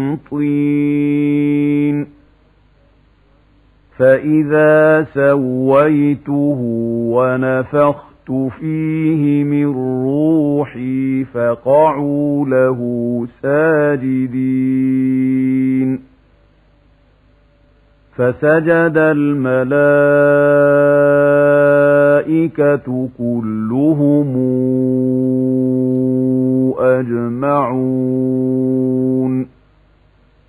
طين فإذا سويته ونفخت فيه من روحي فقعوا له ساجدين فسجد الملائكة كلهم أجمعون.